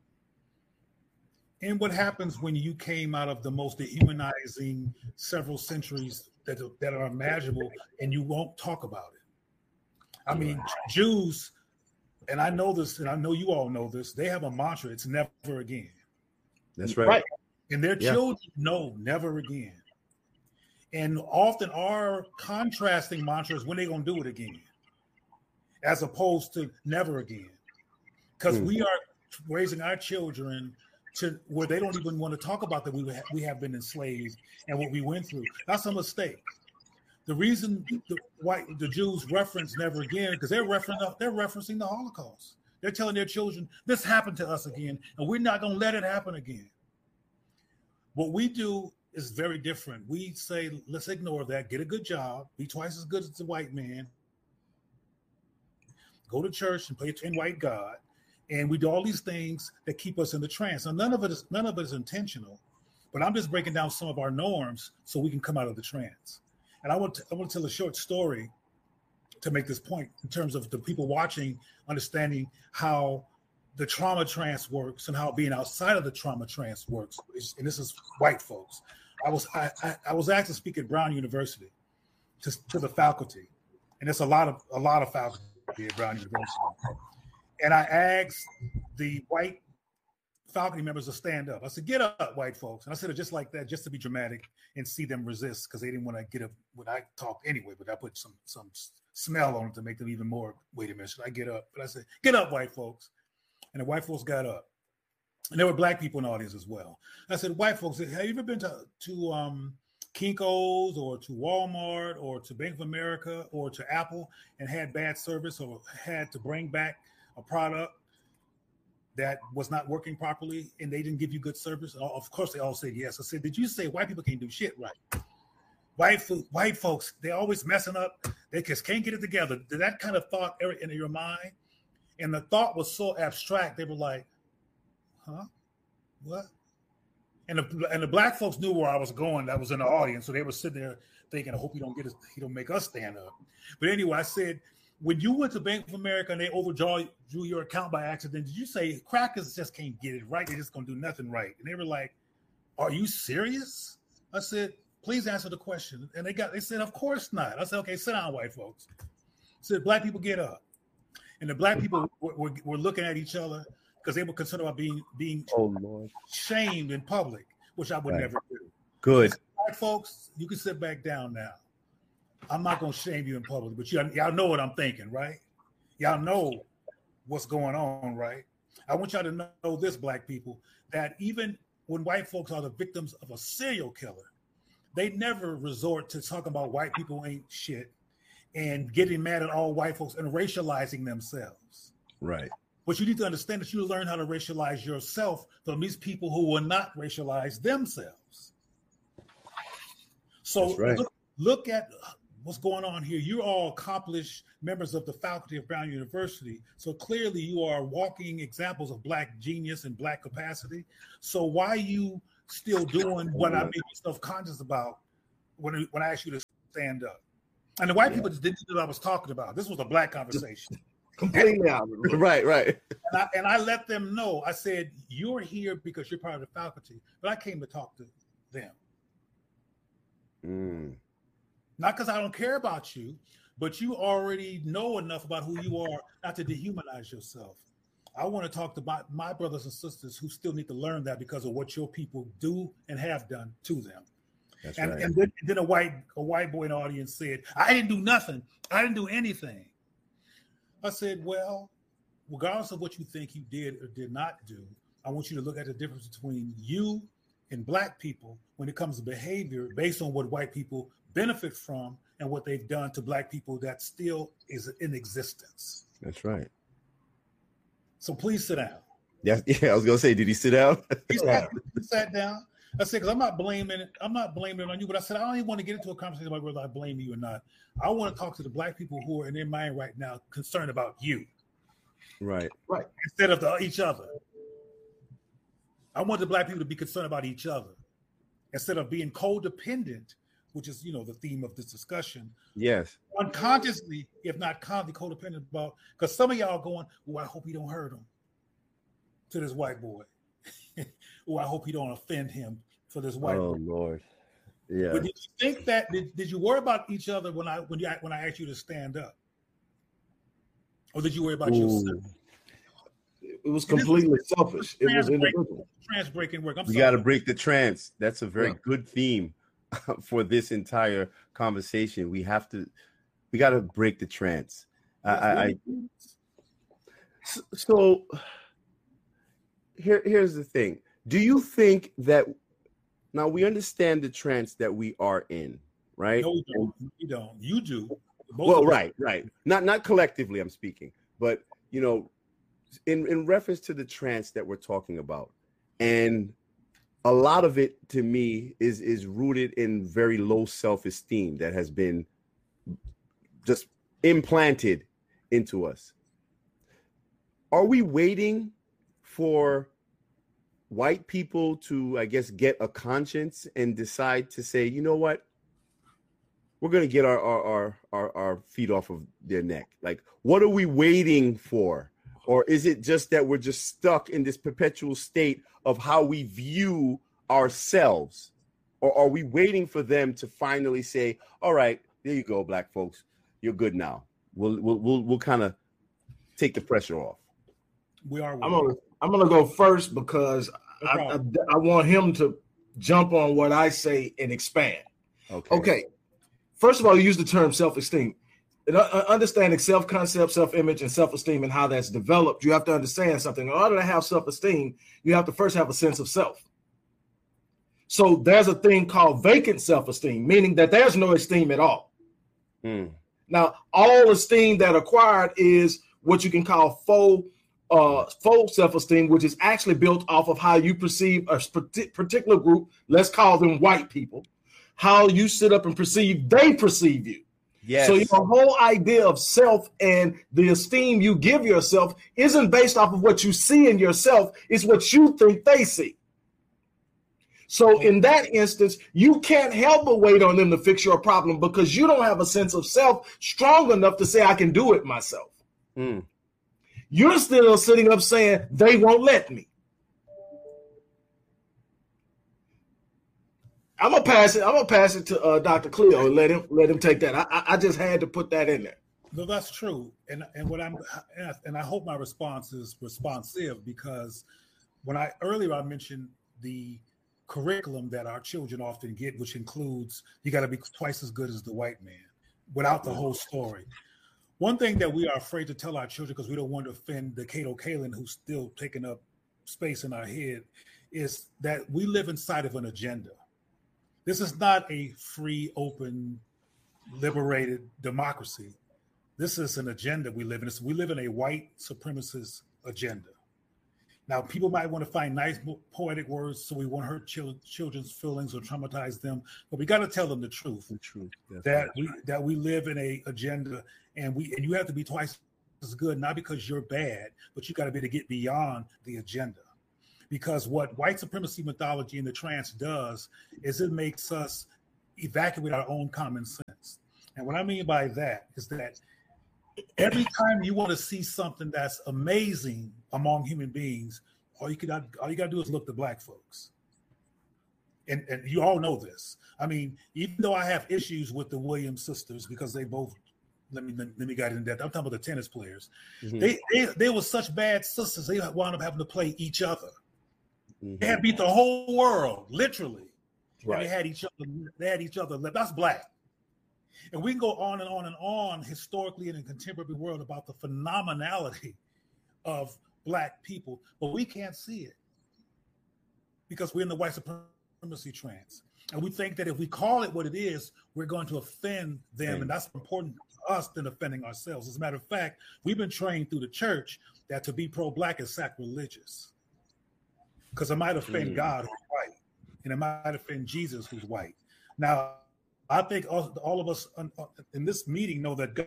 And what happens when you came out of the most dehumanizing several centuries that, that are imaginable and you won't talk about it? I mean, Jews, and I know this, and I know you all know this, they have a mantra, it's never again. That's right. Right. And their yeah. children know never again. And often our contrasting mantra is when they're going to do it again, as opposed to never again. Because mm. we are raising our children to where they don't even want to talk about that we we have been enslaved and what we went through. That's a mistake. The reason the white the Jews reference never again because they're referencing they're referencing the Holocaust. They're telling their children this happened to us again, and we're not going to let it happen again. What we do is very different. We say, let's ignore that, get a good job, be twice as good as the white man, go to church and pray to a white God, and we do all these things that keep us in the trance. Now, none of it is none of it is intentional, but I'm just breaking down some of our norms so we can come out of the trance. And I want to, I want to tell a short story to make this point in terms of the people watching, understanding how the trauma trance works and how being outside of the trauma trance works. And this is white folks. I was I, I, I was asked to speak at Brown University to, to the faculty, and there's a lot of a lot of faculty at Brown University. And I asked the white faculty members to stand up. I said, "Get up, white folks!" And I said it just like that, just to be dramatic and see them resist because they didn't want to get up when I talked anyway. But I put some some smell on it to make them even more. Wait a minute, should I get up? But I said, "Get up, white folks!" And the white folks got up. And there were black people in the audience as well. I said, white folks, have you ever been to, to um, Kinko's or to Walmart or to Bank of America or to Apple and had bad service or had to bring back a product that was not working properly and they didn't give you good service? Of course, they all said yes. I said, did you say white people can't do shit right? White, white folks, they're always messing up. They just can't get it together. Did that kind of thought enter into your mind? And the thought was so abstract. They were like, huh? What? And the and the black folks knew where I was going. That was in the audience, so they were sitting there thinking, "I hope he don't get us, he don't make us stand up." But anyway, I said, when you went to Bank of America and they overdrew drew your account by accident, did you say crackers just can't get it right? They're just gonna do nothing right? And they were like, "Are you serious?" I said, "Please answer the question." And they got they said, "Of course not." I said, "Okay, sit down, white folks." I said, "Black people, get up." And the black people were, were, were looking at each other because they were concerned about being being oh, Lord. shamed in public, which I would right. never do. Good. Black folks, you can sit back down now. I'm not going to shame you in public, but y'all, y'all know what I'm thinking, right? Y'all know what's going on, right? I want y'all to know this, black people, that even when white folks are the victims of a serial killer, they never resort to talking about white people ain't shit and getting mad at all white folks and racializing themselves. Right. But you need to understand that you learn how to racialize yourself from these people who will not racialize themselves. So right. look, look at what's going on here. You're all accomplished members of the faculty of Brown University. So clearly you are walking examples of Black genius and Black capacity. So why are you still doing what I made myself conscious about when, when I asked you to stand up? And the white yeah. people just didn't know what I was talking about. This was a Black conversation. Completely out. Right, right. And I, and I let them know. I said, you're here because you're part of the faculty, but I came to talk to them. Mm. Not because I don't care about you, but you already know enough about who you are not to dehumanize yourself. I want to talk about my brothers and sisters who still need to learn that because of what your people do and have done to them. That's and, right. and then, then a white a white boy in the audience said, I didn't do nothing. I didn't do anything. I said, well, regardless of what you think you did or did not do, I want you to look at the difference between you and Black people when it comes to behavior based on what white people benefit from and what they've done to Black people that still is in existence. That's right. So please sit down. Yeah, yeah. I was gonna say, did he sit down? He sat, he sat down. I said, because I'm not blaming it. I'm not blaming it on you, but I said I don't even want to get into a conversation about whether I blame you or not. I want to talk to the Black people who are in their mind right now concerned about you, right, right, instead of the, each other. I want the Black people to be concerned about each other instead of being codependent, which is, you know, the theme of this discussion. Yes. Unconsciously, if not consciously, codependent about, because some of y'all going, oh, I hope he don't hurt him to this white boy. Oh, I hope he don't offend him for this white oh, boy. Oh Lord. Yeah. But did you think that, did, did you worry about each other when I when you when I asked you to stand up? Or did you worry about Ooh. yourself? It was completely selfish. It was individual. Trans breaking work. I'm we sorry. got to break the trance. That's a very yeah. good theme for this entire conversation. We have to, we got to break the trance. I, I, so, so here, here's the thing. Do you think that now we understand the trance that we are in, right? No, we don't. You don't. You do. Both well, right, right. Not not collectively, I'm speaking, but you know, in, in reference to the trance that we're talking about. And a lot of it to me is is rooted in very low self-esteem that has been just implanted into us. Are we waiting for white people to, I guess, get a conscience and decide to say, you know what, we're going to get our, our, our, our, our feet off of their neck? Like, what are we waiting for? Or is it just that we're just stuck in this perpetual state of how we view ourselves? Or are we waiting for them to finally say, all right, there you go, Black folks, you're good now. We'll, we'll, we'll, we'll kind of take the pressure off. We are. I'm gonna, I'm gonna go first because no I, I, I want him to jump on what I say and expand. Okay. Okay. First of all, you use the term self-esteem. And, uh, understanding self-concept, self-image, and self-esteem and how that's developed, you have to understand something. In order to have self-esteem, you have to first have a sense of self. So there's a thing called vacant self-esteem, meaning that there's no esteem at all. Mm. Now, all esteem that acquired is what you can call faux, uh, faux self-esteem, which is actually built off of how you perceive a particular group, let's call them white people, how you sit up and perceive they perceive you. Yes. So your whole idea of self and the esteem you give yourself isn't based off of what you see in yourself, it's what you think they see. So in that instance, you can't help but wait on them to fix your problem because you don't have a sense of self strong enough to say, I can do it myself. Mm. You're still sitting up saying, they won't let me. I'm gonna pass it. I'm gonna pass it to uh, Doctor Cleo and let him let him take that. I, I I just had to put that in there. No, that's true, and and what I'm and I hope my response is responsive because when I earlier I mentioned the curriculum that our children often get, which includes you got to be twice as good as the white man, without the whole story. One thing that we are afraid to tell our children because we don't want to offend the Cato Kalin who's still taking up space in our head is that we live inside of an agenda. This is not a free, open, liberated democracy. This is an agenda we live in. We live in a white supremacist agenda. Now, people might want to find nice poetic words, so we won't hurt chil- children's feelings or traumatize them. But we got to tell them the truth. The truth that we that we live in a agenda, and we and you have to be twice as good, not because you're bad, but you got to be able to get beyond the agenda. Because what white supremacy mythology in the trance does is it makes us evacuate our own common sense. And what I mean by that is that every time you want to see something that's amazing among human beings, all you could all you got to do is look to black folks. And, and you all know this. I mean, even though I have issues with the Williams sisters because they both let me let me get into that. I'm talking about the tennis players. Mm-hmm. They, they they were such bad sisters. They wound up having to play each other. Mm-hmm. They had beat the whole world, literally. Right. And they had each other. They had each other. That's black. And we can go on and on and on historically in a contemporary world about the phenomenality of black people, but we can't see it because we're in the white supremacy trance. And we think that if we call it what it is, we're going to offend them. Right. And that's more important to us than offending ourselves. As a matter of fact, we've been trained through the church that to be pro-black is sacrilegious because it might offend mm. God who's white, and it might offend Jesus who's white. Now, I think all, all of us in this meeting know that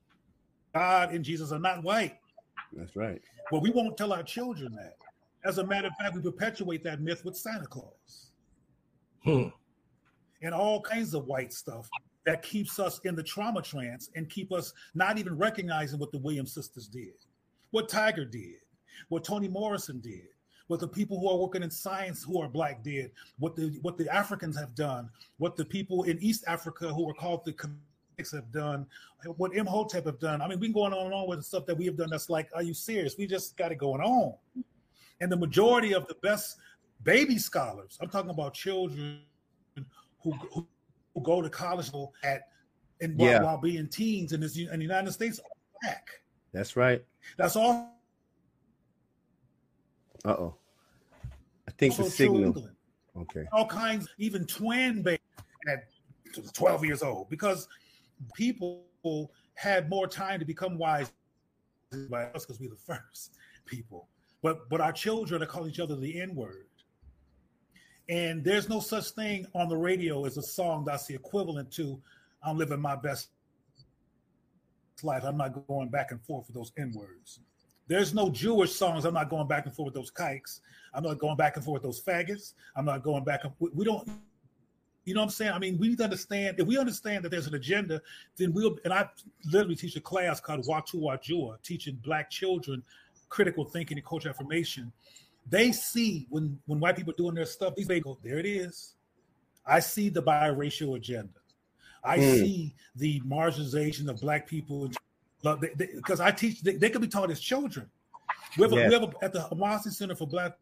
God and Jesus are not white. That's right. But we won't tell our children that. As a matter of fact, we perpetuate that myth with Santa Claus. Hmm. And all kinds of white stuff that keeps us in the trauma trance and keep us not even recognizing what the Williams sisters did, what Tiger did, what Toni Morrison did, what the people who are working in science who are black did, what the what the Africans have done, what the people in East Africa who are called the Kemetic have done, what Imhotep have done. I mean, we can go on and on with the stuff that we have done that's like, are you serious? We just got it going on. And the majority of the best baby scholars, I'm talking about children who, who, who go to college at and while, yeah. while being teens in, this, in the United States are black. That's right. That's all. Uh-oh. I think the signal. Okay. All kinds, even twin babies at twelve years old, because people had more time to become wise by us because we're the first people. But but our children are calling each other the N-word. And there's no such thing on the radio as a song that's the equivalent to I'm living my best life. I'm not going back and forth with those N-words. There's no Jewish songs. I'm not going back and forth with those kikes. I'm not going back and forth with those faggots. I'm not going back. And, we, we don't, you know what I'm saying? I mean, we need to understand, if we understand that there's an agenda, then we'll, and I literally teach a class called Watu Wajua, teaching black children critical thinking and cultural affirmation. They see when, when white people are doing their stuff, these they go, there it is. I see the biracial agenda. I mm. see the marginalization of black people. Because I teach, they, they could be taught as children. We have, a, yes. we have a, at the Amasi Center for Black,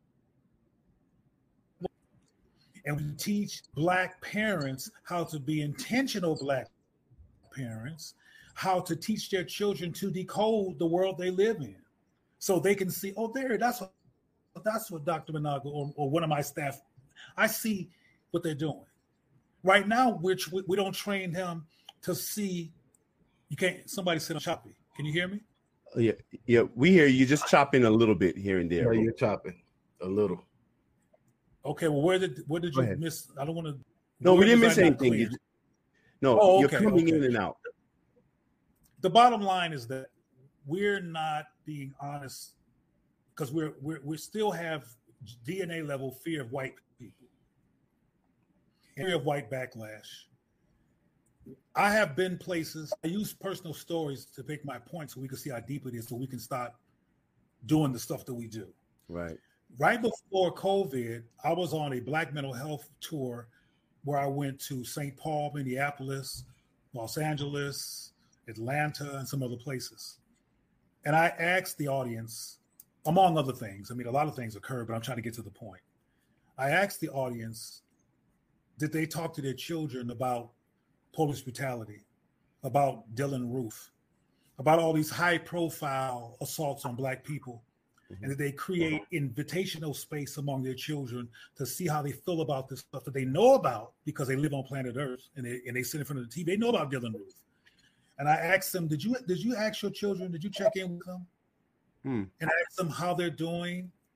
and we teach black parents how to be intentional black parents, how to teach their children to decode the world they live in, so they can see, oh, there, that's what that's what Doctor Manago or, or one of my staff, I see what they're doing. Right now, which we, we don't train them to see. You can't. Somebody said I'm choppy. Can you hear me? Yeah, yeah. We hear you. Just chopping a little bit here and there. Yeah, you're chopping a little. Okay. Well, where did where did you miss? I don't want to. No, we didn't miss anything. You, no, oh, okay, you're coming okay. in and out. The bottom line is that we're not being honest because we're we're we still have D N A level fear of white people, fear of white backlash. I have been places. I use personal stories to make my point so we can see how deep it is, so we can stop doing the stuff that we do. Right. Right before COVID, I was on a Black mental health tour where I went to Saint Paul, Minneapolis, Los Angeles, Atlanta, and some other places. And I asked the audience, among other things, I mean, a lot of things occurred, but I'm trying to get to the point. I asked the audience, did they talk to their children about police brutality, about Dylan Roof, about all these high-profile assaults on black people, mm-hmm. and that they create invitational space among their children to see how they feel about this stuff that they know about because they live on planet Earth and they and they sit in front of the T V. They know about Dylan Roof. And I asked them, did you did you ask your children, did you check in with them? Mm. And I asked them how they're doing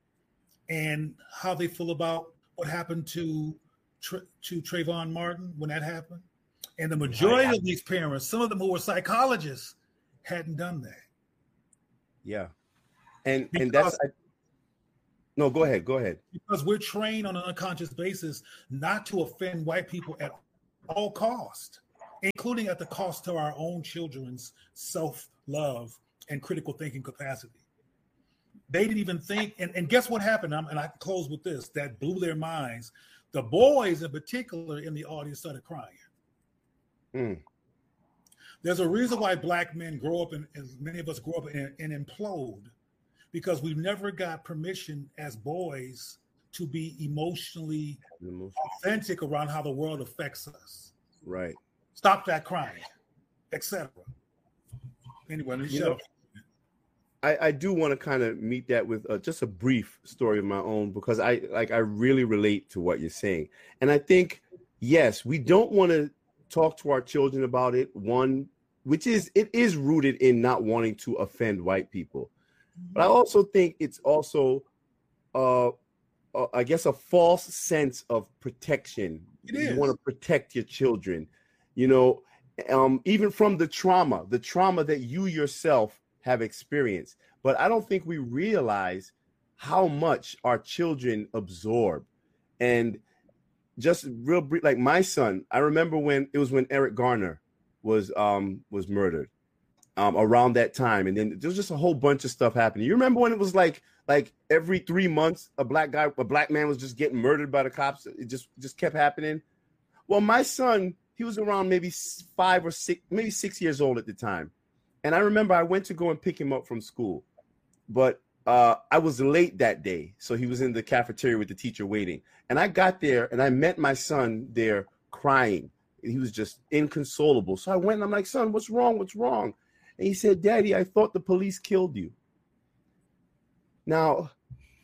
and how they feel about what happened to to Trayvon Martin when that happened. And the majority right. of these parents, some of them who were psychologists, hadn't done that. Yeah. And because, and that's I, no, go ahead, go ahead. Because we're trained on an unconscious basis not to offend white people at all cost, including at the cost to our own children's self-love and critical thinking capacity. They didn't even think, and, and guess what happened? I'm, and I close with this, that blew their minds. The boys in particular in the audience started crying. Mm. There's a reason why black men grow up, and many of us grow up and, and implode, because we've never got permission as boys to be emotionally Emotion. authentic around how the world affects us. Right. Stop that crying, et cetera. Anyway, let me shut up. I, I do want to kind of meet that with uh, just a brief story of my own, because I like I really relate to what you're saying. And I think, yes, we don't want to talk to our children about it. One, which is it is rooted in not wanting to offend white people. But I also think it's also, uh, uh, I guess, a false sense of protection. It is. You want to protect your children, you know, um, even from the trauma, the trauma that you yourself have experienced. But I don't think we realize how much our children absorb. And just real brief, like my son, I remember when it was when Eric Garner was um was murdered um around that time, and then there was just a whole bunch of stuff happening. You remember when it was like like every three months a black guy, a black man was just getting murdered by the cops? It just just kept happening. Well, my son, he was around maybe five or six, maybe six years old at the time. And I remember I went to go and pick him up from school, but uh, I was late that day. So he was in the cafeteria with the teacher waiting. And I got there and I met my son there crying. He was just inconsolable. So I went and I'm like, son, what's wrong? What's wrong? And he said, Daddy, I thought the police killed you. Now,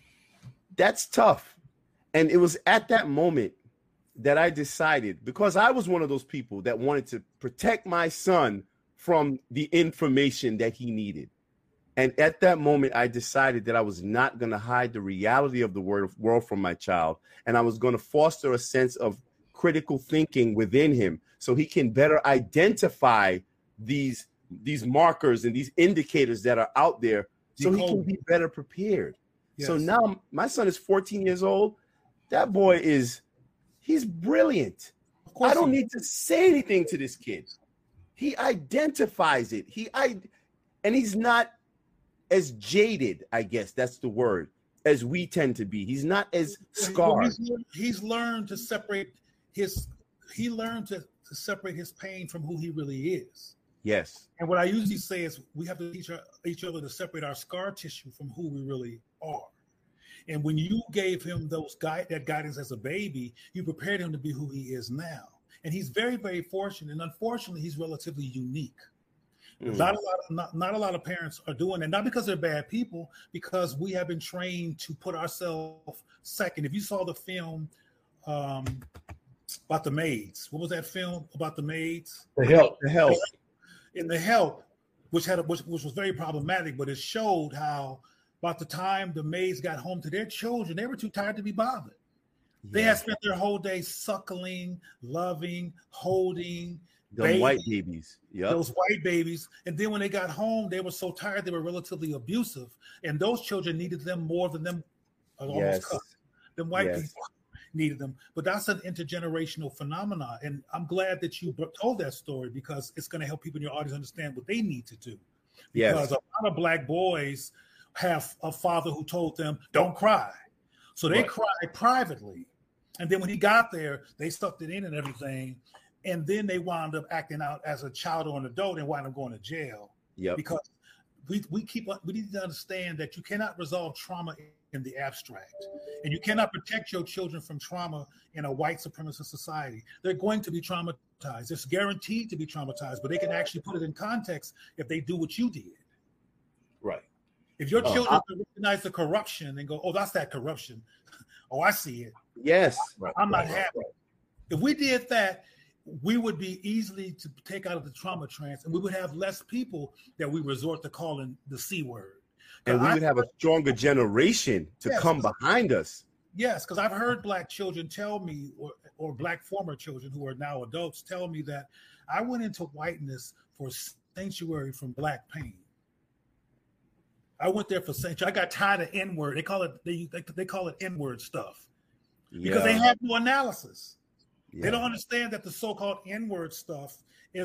that's tough. And it was at that moment that I decided, because I was one of those people that wanted to protect my son from the information that he needed. And at that moment, I decided that I was not going to hide the reality of the world from my child. And I was going to foster a sense of critical thinking within him so he can better identify these, these markers and these indicators that are out there so he can be better prepared. Yes. So now my son is fourteen years old. That boy is, he's brilliant. Of course I don't need to say anything to this kid. He identifies it. He I, and he's not as jaded, I guess that's the word, as we tend to be. He's not as scarred. He's, he's learned to separate his. He learned to, to separate his pain from who he really is. Yes. And what I usually say is we have to teach our, each other to separate our scar tissue from who we really are. And when you gave him those guide that guidance as a baby, you prepared him to be who he is now. And he's very, very fortunate. And unfortunately, he's relatively unique. Mm. Not a lot of, not, not a lot of parents are doing that, not because they're bad people, because we have been trained to put ourselves second. If you saw the film um, about the maids, what was that film about the maids? The Help. The Help. In The Help, which had a, which, which was very problematic, but it showed how about the time the maids got home to their children, they were too tired to be bothered. They yeah. had spent their whole day suckling, loving, holding. Those white babies. Yep. Those white babies. And then when they got home, they were so tired, they were relatively abusive. And those children needed them more than them. Almost yes. cut. Them white yes. people needed them. But that's an intergenerational phenomenon. And I'm glad that you told that story, because it's going to help people in your audience understand what they need to do. Because yes. a lot of black boys have a father who told them, don't cry. So they right. cried privately. And then when he got there, they sucked it in and everything. And then they wound up acting out as a child or an adult and wound up going to jail. Yep. Because we we keep we need to understand that you cannot resolve trauma in the abstract. And you cannot protect your children from trauma in a white supremacist society. They're going to be traumatized. It's guaranteed to be traumatized, but they can actually put it in context if they do what you did. Right. If your uh, children I, recognize the corruption and go, oh, that's that corruption. Oh, I see it. Yes. Right, I'm not right, happy. Right. If we did that, we would be easily to take out of the trauma trance, and we would have less people that we resort to calling the C word. And we I, would have a stronger generation to yes, come behind us. Yes, because I've heard black children tell me, or, or black former children who are now adults tell me that I went into whiteness for sanctuary from black pain. I went there for sanctuary. I got tired of N-word. They call it they they, they call it N-word stuff because Yeah. they have no analysis. Yeah. They don't understand that the so-called N-word stuff is